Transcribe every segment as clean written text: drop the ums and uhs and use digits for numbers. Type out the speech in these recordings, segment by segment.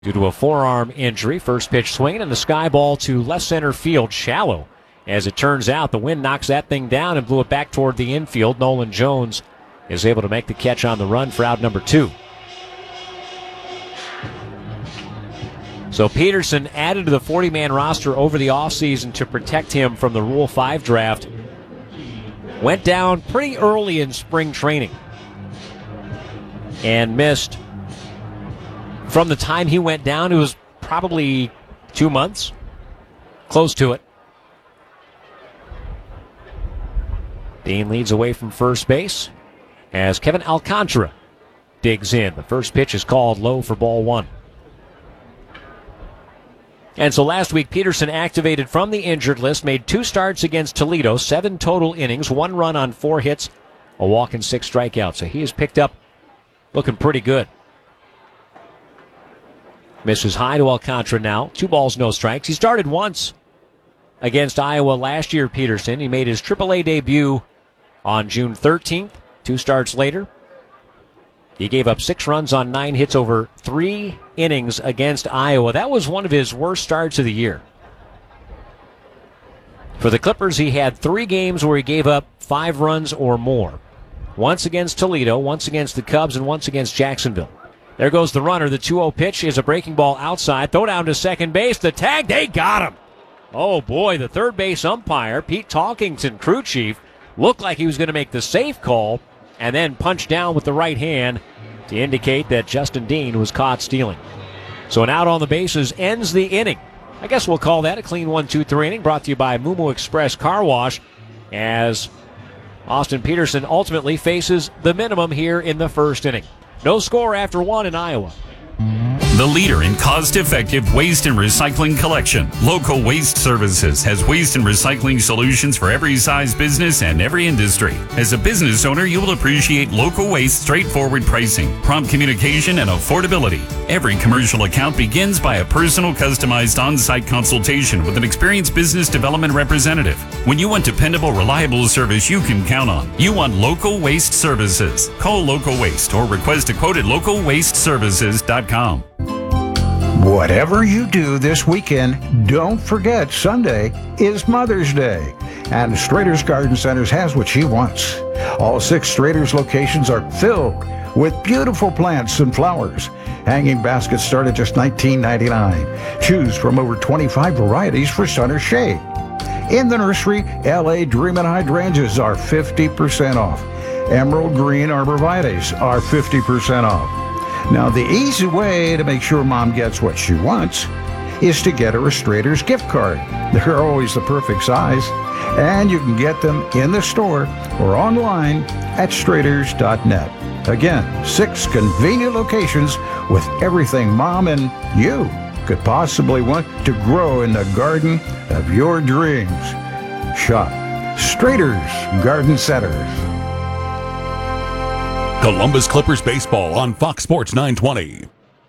due to a forearm injury. First pitch swinging, and the sky ball to left center field, shallow. As it turns out, the wind knocks that thing down and blew it back toward the infield. Nolan Jones is able to make the catch on the run for out number 2. So Peterson added to the 40-man roster over the offseason to protect him from the Rule 5 draft. Went down pretty early in spring training and missed. From the time he went down, it was probably 2 months, close to it. Dean leads away from first base as Kevin Alcantara digs in. The first pitch is called low for ball 1. And so last week, Peterson activated from the injured list, made 2 starts against Toledo, 7 total innings, 1 run on 4 hits, a walk and 6 strikeouts. So he has picked up looking pretty good. Misses high to Alcantara now. 2 balls, no strikes. He started once against Iowa last year, Peterson. He made his AAA debut on June 13th. 2 starts later, he gave up 6 runs on 9 hits over 3 innings against Iowa. That was one of his worst starts of the year. For the Clippers, he had 3 games where he gave up 5 runs or more. Once against Toledo, once against the Cubs, and once against Jacksonville. There goes the runner. The 2-0 pitch is a breaking ball outside. Throw down to second base. The tag, they got him. Oh, boy, the third base umpire, Pete Talkington, crew chief, looked like he was going to make the safe call and then punch down with the right hand to indicate that Justin Dean was caught stealing. So an out on the bases ends the inning. I guess we'll call that a clean 1-2-3 inning, brought to you by Mumu Express Car Wash, as Austin Peterson ultimately faces the minimum here in the first inning. No score after 1 in Iowa. The leader in cost-effective waste and recycling collection, Local Waste Services has waste and recycling solutions for every size business and every industry. As a business owner, you will appreciate Local Waste straightforward pricing, prompt communication, and affordability. Every commercial account begins by a personal, customized on-site consultation with an experienced business development representative. When you want dependable, reliable service you can count on, you want Local Waste Services. Call Local Waste or request a quote at localwasteservices.com. Whatever you do this weekend, don't forget Sunday is Mother's Day, and Strader's Garden Centers has what she wants. All 6 Strader's locations are filled with beautiful plants and flowers. Hanging baskets start at just $19.99. Choose from over 25 varieties for sun or shade. In the nursery, LA Dreamin' Hydrangeas are 50% off. Emerald Green Arborvitaes are 50% off. Now, the easy way to make sure Mom gets what she wants is to get her a Strader's gift card. They're always the perfect size, and you can get them in the store or online at straders.net. Again, 6 convenient locations with everything Mom and you could possibly want to grow in the garden of your dreams. Shop Strader's Garden Centers. Columbus Clippers baseball on Fox Sports 920.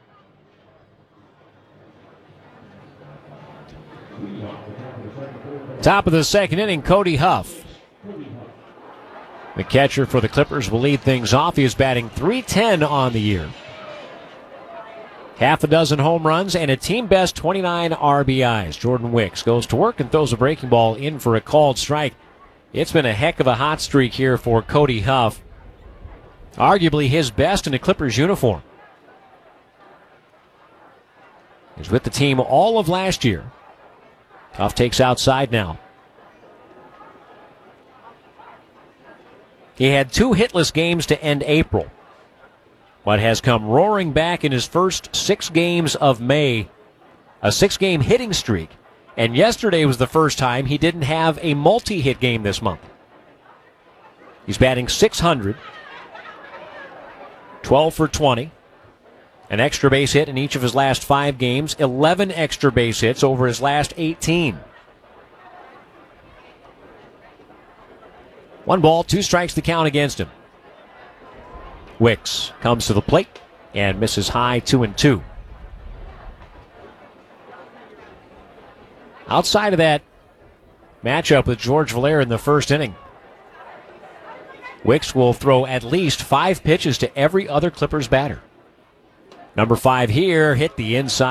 Top of the second inning, Cody Huff, the catcher for the Clippers, will lead things off. He is batting .310 on the year. Half a dozen home runs and a team-best 29 RBIs. Jordan Wicks goes to work and throws a breaking ball in for a called strike. It's been a heck of a hot streak here for Cody Huff. Arguably his best in a Clippers uniform. He's with the team all of last year. Huff takes outside now. He had 2 hitless games to end April, but has come roaring back in his first 6 games of May. A 6-game hitting streak. And yesterday was the first time he didn't have a multi-hit game this month. He's batting .600. 12 for 20. An extra base hit in each of his last 5 games. 11 extra base hits over his last 18. 1 ball, 2 strikes to count against him. Wicks comes to the plate and misses high, 2-2. Outside of that matchup with George Valera in the first inning, Wicks will throw at least 5 pitches to every other Clippers batter. Number 5 here hit the inside.